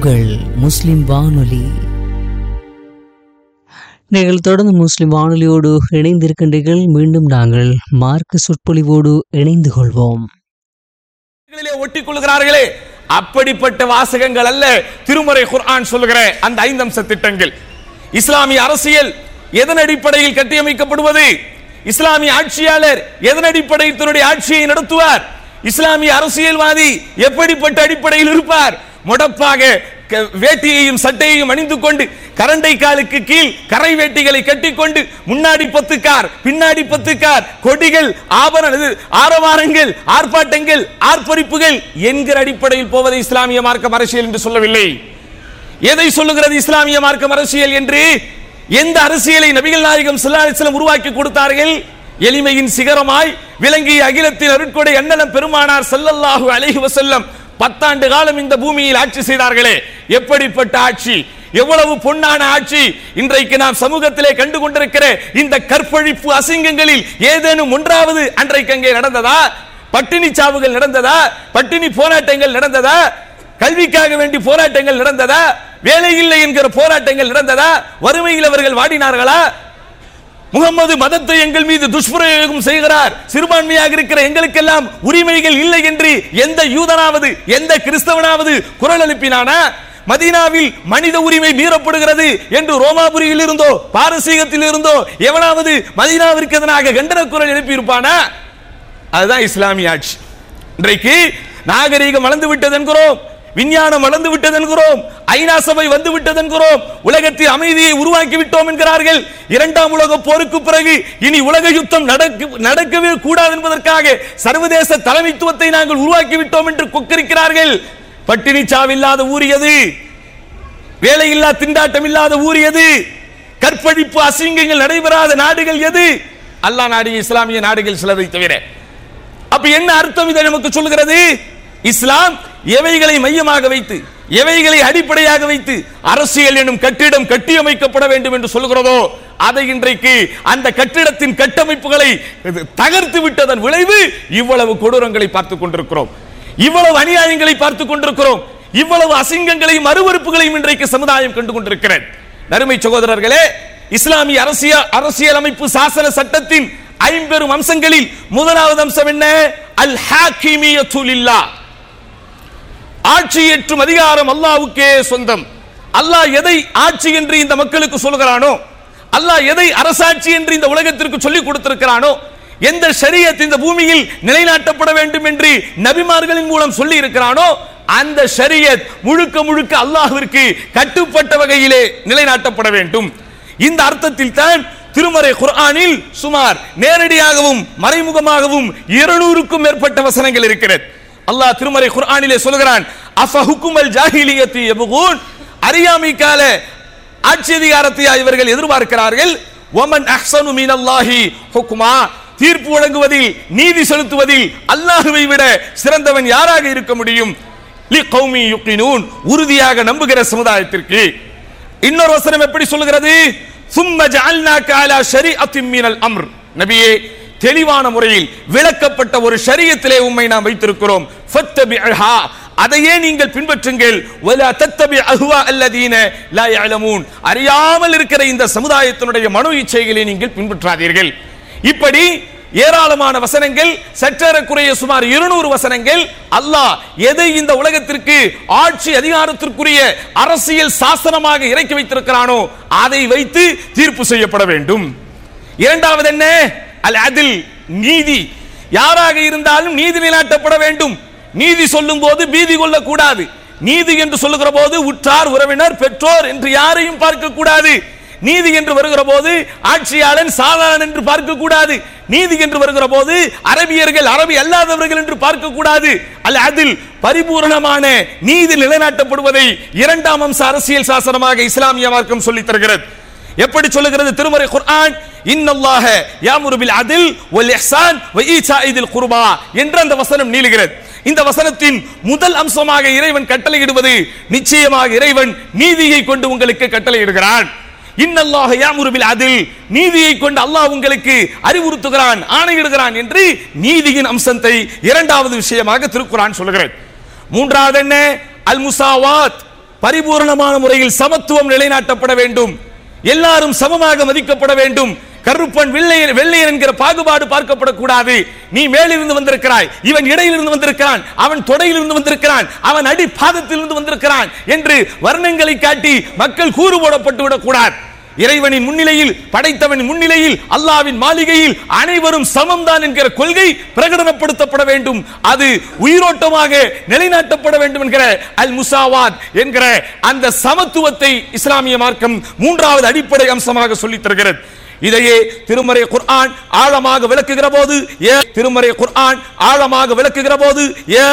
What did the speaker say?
உங்கள் முஸ்லிம் வானொலி. நீங்கள் தொடர்ந்து முஸ்லிம் வானொலியோடு இணைந்திருக்கின்றீர்கள். மீண்டும் நாங்கள் மார்க்க சொற்பொழிவோடு இணைந்து கொள்வோம். ஒட்டிக் கொள்கிறார்களே, அப்படிப்பட்ட வாசகங்கள் அல்ல திருமறை குர்ஆன் சொல்லுகிற அந்த 5 அம்ச திட்டங்கள். இஸ்லாமிய அரசியல் எதன் அடிப்படையில் கட்டியமைக்கப்படுவது? இஸ்லாமிய ஆட்சியாளர் எதன் அடிப்படையில் தன்னுடைய ஆட்சியை நடத்துவார்? இஸ்லாமிய அரசியல்வாதி எப்படிப்பட்ட அடிப்படையில் இருப்பார்? முடப்பாக வேட்டியையும் சட்டையையும் அணிந்து கொண்டு கரண்டை காலுக்கு கீழ் கரை வேட்டிகளை கட்டிக்கொண்டு முன்னாடி 10 கார் பின்னாடி 10 கார், கொடிகள், ஆரவாரங்கள், ஆர்ப்பாட்டங்கள், ஆர்ப்பரிப்புகள் என்கிற அடிப்படையில் போவதை இஸ்லாமிய மார்க்கம் அரசியல் என்று சொல்லவில்லை. எதை சொல்லுகிறது இஸ்லாமிய மார்க்கம் அரசியல் என்று? எந்த அரசியலை நபிகள் நாயகம் ஸல்லல்லாஹு அலைஹி வஸல்லம் உருவாக்கி கொடுத்தார்கள்? எளிமையின் சிகரமாய் விளங்கிய அகிலத்தின் அருட்கொடை அண்ணலம் பெருமானார் ஸல்லல்லாஹு அலைஹி வஸல்லம் 10 ஆண்டு காலம் இந்த பூமியில் ஆட்சி செய்தார்களே, எப்படிப்பட்ட ஆட்சி, எவ்வளவு பொன்னான ஆட்சி! இன்றைக்கு நாம் சமூகத்திலே கண்டு கொண்டிருக்கிற இந்த கற்பழிப்பு அசிங்கங்களில் ஏதேனும் ஒன்றாவது அன்றைக்கு அங்கே நடந்ததா? பட்டினி சாவுகள் நடந்ததா? பட்டினி போராட்டங்கள் நடந்ததா? கல்விக்காக வேண்டி போராட்டங்கள் நடந்ததா? வேலை இல்லை என்கிற போராட்டங்கள் நடந்ததா? வறுமையில் அவர்கள் வாடினார்களா? முகமது மதத்தை எங்கள் மீது துஷ்பிரயோகம் செய்கிறார், சிறுபான்மையாக இருக்கிற எங்களுக்கெல்லாம் உரிமைகள் இல்லை என்று எந்த யூதனாவது எந்த கிறிஸ்தவனாவது குரல் எழுப்பினானா? மதீனாவில் மனித உரிமை மீறப்படுகிறது என்று ரோமாபுரியில் இருந்தோ பாரசீகத்தில் இருந்தோ எவனாவது மதீனாவிற்கு எதிராக கண்டன குரல் எழுப்பி இருப்பானா? அதுதான் இஸ்லாமிய ஆட்சி. இன்றைக்கு நாகரீகம் வளர்ந்து விட்டது என்கிறோம், விஞ்ஞானம் வளர்ந்து விட்டது என்கிறோம், ஐநா சபை வந்து விட்டது என்கிறோம், உலகத்தில் அமைதியை உருவாக்கி விட்டோம் என்கிறார்கள். 2ஆம் உலக போருக்கு பிறகு இனி உலக யுத்தம் நடக்கவே கூடாது என்பதற்காக சர்வதேச தலைமைத்துவத்தை நாங்கள் உருவாக்கி விட்டோம் என்று கொக்கரிக்கிறார்கள். பட்டினி சாவில்லாத ஊர் எது? வேலையில்லா திண்டாட்டம் இல்லாத ஊர் எது? கற்பழிப்பு அசிங்கங்கள் நடைபெறாத நாடுகள் எது? அல்லாஹ் நாடு இஸ்லாமிய நாடுகள் சிலதை தவிர. அப்ப என்ன அர்த்தம் இதை நமக்கு சொல்கிறது? இஸ்லாம் எவைகளை மையமாக வைத்து எவைகளை அடிப்படையாக வைத்து அரசியல் எனும் கட்டிடம் கட்டியமைக்கப்பட வேண்டும் என்று சொல்கிறதோ அதை இன்றைக்கு அந்த கட்டிடத்தின் கட்டமைப்புகளை தகர்த்து விட்டதன் விளைவு இவ்வளவு கொடூரங்களை பார்த்துக் கொண்டிருக்கிறோம், இவ்வளவு அநியாயங்களை பார்த்துக் கொண்டிருக்கிறோம், இவ்வளவு அசிங்கங்களையும் அருவருப்புகளையும் இன்றைக்கு சமுதாயம் கண்டு கொண்டிருக்கிறது. நறுமை சகோதரர்களே, இஸ்லாமிய அரசியல் அமைப்பு சாசன சட்டத்தின் 50 அம்சங்களில் முதலாவது அம்சம் என்ன? அல் ஹாக்கிமியத்து லில்லாஹ். ஆட்சி ஏற்றும் அதிகாரம் அல்லாஹ்வுக்கே சொந்தம். அல்லாஹ் எதை ஆட்சி என்று இந்த மக்களுக்கு சொல்கிறானோ, அல்லாஹ் எதை அரசாட்சி என்று இந்த உலகத்திற்கு சொல்லிக் கொடுத்திருக்கிறானோ, எந்த ஷரியத் இந்த பூமியில் நிலைநாட்டப்பட வேண்டும் என்று நபிமார்களின் மூலம் சொல்லி இருக்கிறானோ அந்த ஷரியத் முழுக்க முழுக்க அல்லாஹ்விற்கு கட்டுப்பட்ட வகையிலே நிலைநாட்டப்பட வேண்டும். இந்த அர்த்தத்தில் தான் திருமறை குர்ஆனில் சுமார் நேரடியாகவும் மறைமுகமாகவும் 200க்கும் மேற்பட்ட வசனங்கள் இருக்கிறது. அல்லாஹ் திருமறை குர்ஆனிலே சொல்கிறான், அஃபஹுக்குமல் ஜாஹிலியத்தி யபூன், அறியாமை கால ஆட்சி அதிகாரத்தை இவர்கள் எதிர்பார்க்கிறார்கள். வமன் அஹ்ஸனு மினல்லாஹி ஹுக்மா, தீர்ப்பு வழங்குவதில் நீதி செலுத்துவதில் அல்லாஹ்வை விட சிறந்தவன் யாராக இருக்க முடியும்? லிகௌமி யுகினூன், உறுதியாக நம்புகிற சமுதாயத்திற்கு. இன்னொரு வசனம் எப்படி சொல்கிறது? சும்ம ஜஅல்னாக அலா ஷரீஅத்தின் மினல் அம்ர், நபியே தெளிவான முறையில் விளக்கப்பட்ட ஒரு ஷரியத்திலே உம்மை நாம் வைத்திருக்கிறோம். ஃபத்தபிஹா, அதையே நீங்கள் பின்பற்றுங்கள். வலா தத்தபி அஹ்வா அல்லதீன லா யஅலமூன், அறியாமல் இருக்கிற இந்த சமுதாயத்தினுடைய மனோ இச்சைகளை நீங்கள் பின்பற்றாதீர்கள். இப்படி ஏராளமான வசனங்கள், சற்றேறக்குறைய சுமார் 200 வசனங்கள் அல்லாஹ் எதை இந்த உலகத்திற்கு ஆட்சி அதிகாரத்திற்குரிய அரசியல் சாசனமாக இறக்கி வைத்திருக்கிறானோ அதை வைத்து தீர்ப்பு செய்யப்பட வேண்டும். இரண்டாவது என்ன? அல் அத்ல், நீதி. யாராக இருந்தாலும் நீதி நிலைநாட்டப்பட வேண்டும். நீதி சொல்லும் போது பீதி கொள்ளக்கூடாது. நீதி என்று சொல்லுகிற போது உற்றார் உறவினர் பெற்றோர் என்று யாரையும் பார்க்க கூடாது. நீதி என்று வருகிற போது ஆட்சியாளன் சாதாரண என்று பார்க்க கூடாது. நீதி என்று வருகிற போது அரபியர்கள் அரபி அல்லாதவர்கள் என்று பார்க்க கூடாது. அல் அத்ல், பரிபூர்ணமான நீதி நிலைநாட்டப்படுவதை 2ஆம் அம்ச அரசியல் சாசனமாக இஸ்லாமிய மார்க்கம் சொல்லி தருகிறது. எப்படி சொல்லுகிறது திருமறை குர்ஆன்? இன்னல்லாஹ யாமுரு பில் அத்ல் வல் இஹ்சான் வ ஈசாஇதில் குர்பா என்ற அந்த வசனம் நீளுகிறது. இந்த வசனத்தின் முதல் அம்சமாக இறைவன் கட்டளையிடுவது நிச்சயமாக இறைவன் நீதியை கொண்டு உங்களுக்கு கட்டளையிடுகிறான். இன்னல்லாஹ யாமுரு பில் அத்ல், நீதியை கொண்டு அல்லாஹ் உங்களுக்கு அறிவுறுத்துகிறான், ஆணையிடுகிறான் என்று நீதியின் அம்சத்தை 2வது விஷயமாக திருக்குர்ஆன் சொல்கிறது. மூன்றாவது என்ன? அல் முசாவாத், பரிபூர்ணமான முறையில் சமத்துவம் நிலைநாட்டப்பட வேண்டும், எல்லாரும் சமமாக மதிக்கப்பட வேண்டும், கருப்பன் வெள்ளையன் என்கிற பாகுபாடு பார்க்கப்படக்கூடாது. நீ மேலிருந்து வந்திருக்கிறாய், இவன் இடையிலிருந்து வந்திருக்கிறான், அவன் தொடையிலிருந்து வந்திருக்கிறான், அவன் அடி பாதத்திலிருந்து வந்திருக்கிறான் என்று வர்ணங்களை காட்டி மக்கள் கூறு போடப்பட்டு விடக்கூடாது. இறைவனின் முன்னிலையில், படைத்தவனின் முன்னிலையில், அல்லாஹ்வின் மாளிகையில் அனைவரும் சமம்தான் என்கிற கொள்கை பிரகடனப்படுத்தப்பட வேண்டும். அது உயிரோட்டமாக நிலைநாட்டப்பட வேண்டும் என்கிற அல் முசாவாத் என்கிற அந்த சமத்துவத்தை இஸ்லாமிய மார்க்கம் மூன்றாவது அடிப்படை அம்சமாக சொல்லித் தருகிறது. இதையே திருமறை குர்ஆன் ஆழமாக விளக்குகிற போது